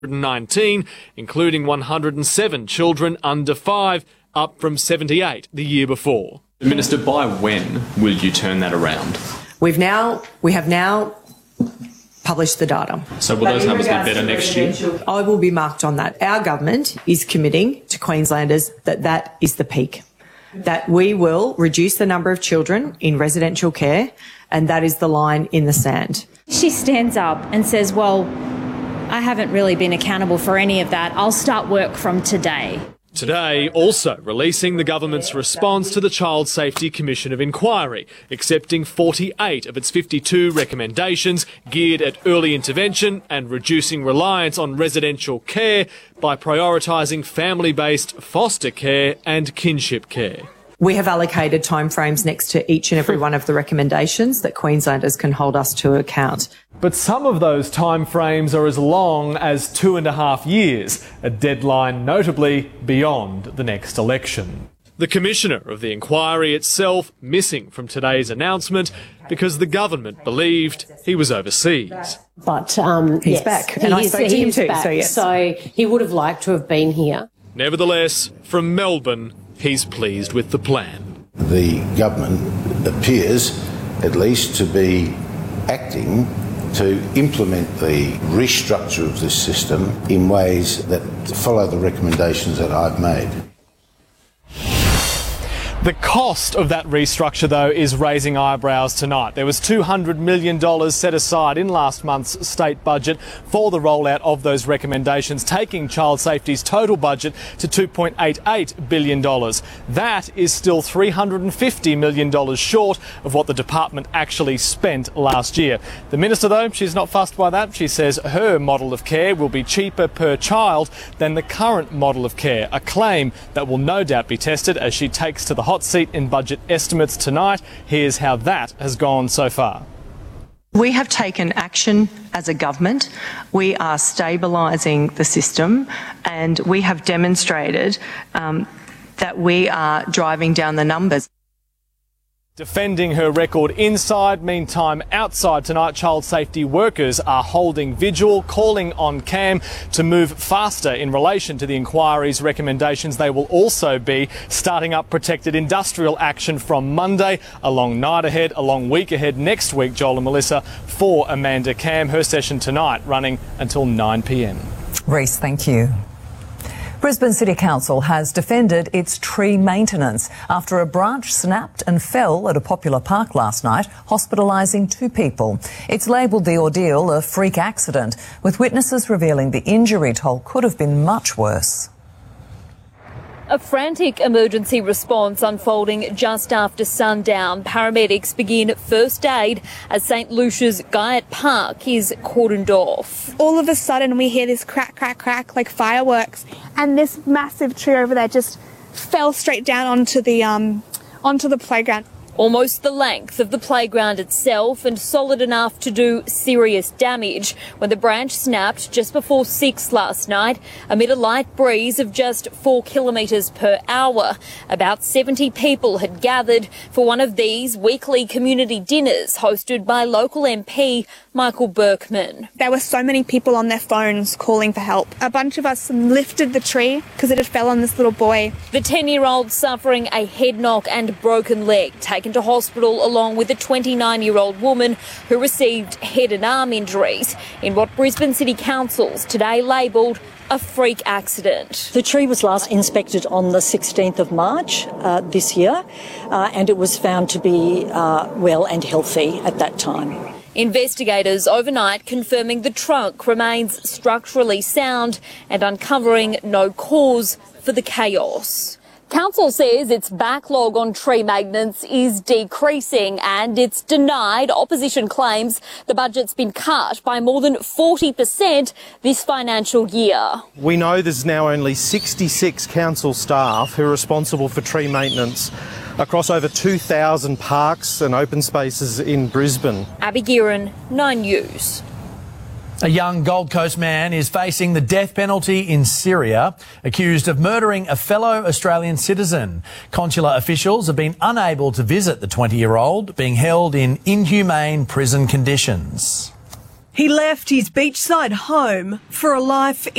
119, including 107 children under 5, up from 78 the year before. Minister, by when will you turn that around? We have now published the data. So will those numbers be better next year? I will be marked on that. Our government is committing to Queenslanders that is the peak, that we will reduce the number of children in residential care, and that is the line in the sand. She stands up and says, well, I haven't really been accountable for any of that. I'll start work from today. Today, also releasing the government's response to the Child Safety Commission of Inquiry, accepting 48 of its 52 recommendations geared at early intervention and reducing reliance on residential care by prioritising family-based foster care and kinship care. We have allocated timeframes next to each and every one of the recommendations that Queenslanders can hold us to account. But some of those timeframes are as long as 2.5 years, a deadline notably beyond the next election. The Commissioner of the inquiry itself missing from today's announcement because the government believed he was overseas. But he's back, and I spoke to him too, back, so yes. So he would have liked to have been here. Nevertheless, from Melbourne, he's pleased with the plan. The government appears at least to be acting to implement the restructure of this system in ways that follow the recommendations that I've made. The cost of that restructure, though, is raising eyebrows tonight. There was $200 million set aside in last month's state budget for the rollout of those recommendations, taking child safety's total budget to $2.88 billion. That is still $350 million short of what the department actually spent last year. The Minister, though, she's not fussed by that. She says her model of care will be cheaper per child than the current model of care, a claim that will no doubt be tested as she takes to the hot seat in budget estimates tonight. Here's how that has gone so far. We have taken action as a government. We are stabilising the system, and we have demonstrated that we are driving down the numbers. Defending her record inside, meantime outside tonight, child safety workers are holding vigil, calling on CAM to move faster in relation to the inquiry's recommendations. They will also be starting up protected industrial action from Monday, a long night ahead, a long week ahead next week, Joel and Melissa, for Amanda Cam. Her session tonight running until 9 p.m. Reece, thank you. Brisbane City Council has defended its tree maintenance after a branch snapped and fell at a popular park last night, hospitalising 2 people. It's labelled the ordeal a freak accident, with witnesses revealing the injury toll could have been much worse. A frantic emergency response unfolding just after sundown. Paramedics begin first aid as St Lucia's Guyot Park is cordoned off. All of a sudden we hear this crack, crack, crack like fireworks, and this massive tree over there just fell straight down onto the playground. Almost the length of the playground itself and solid enough to do serious damage when the branch snapped just before 6 last night amid a light breeze of just 4 kilometres per hour. About 70 people had gathered for one of these weekly community dinners hosted by local MP Michael Berkman. There were so many people on their phones calling for help. A bunch of us lifted the tree because it had fell on this little boy. The 10-year-old suffering a head knock and broken leg, taken to hospital along with a 29-year-old woman who received head and arm injuries in what Brisbane City Council's today labelled a freak accident. The tree was last inspected on the 16th of March this year, and it was found to be well and healthy at that time. Investigators overnight confirming the trunk remains structurally sound and uncovering no cause for the chaos. Council says its backlog on tree maintenance is decreasing and it's denied opposition claims the budget's been cut by more than 40% this financial year. We know there's now only 66 council staff who are responsible for tree maintenance across over 2,000 parks and open spaces in Brisbane. Abby Gearan, 9 News. A young Gold Coast man is facing the death penalty in Syria, accused of murdering a fellow Australian citizen. Consular officials have been unable to visit the 20-year-old, being held in inhumane prison conditions. He left his beachside home for a life